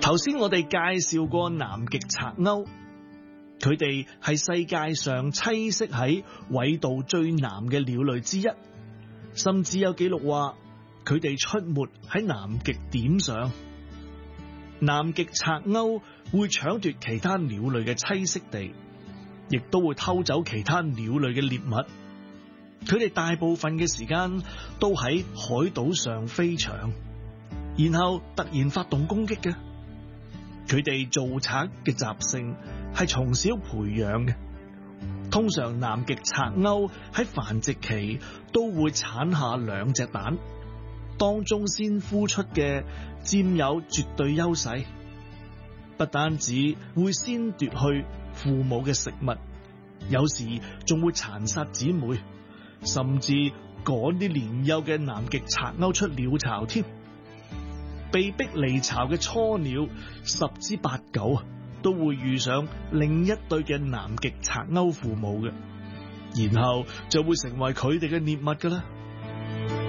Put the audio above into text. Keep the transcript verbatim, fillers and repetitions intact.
頭先我哋介紹過南極賊鷗，佢哋係世界上棲息喺緯度最南嘅鳥類之一，甚至有記錄話佢哋出沒喺南極點上。南極賊鷗會搶奪其他鳥類嘅棲息地，亦都會偷走其他鳥類嘅獵物。佢哋大部分嘅時間都喺海島上飛翔，然後突然發動攻擊嘅。佢哋做賊嘅習性係從小培養嘅。通常南極賊鷗喺繁殖期都會產下兩隻蛋，當中先孵出嘅佔有絕對優勢，不單止會先奪去父母嘅食物，有時仲會殘殺姊妹，甚至趕啲年幼嘅南極賊鷗出鳥巢添。被逼離巢嘅雛鳥十之八九啊，都會遇上另一對嘅南極賊鷗父母嘅，然後就會成為佢哋嘅獵物噶啦。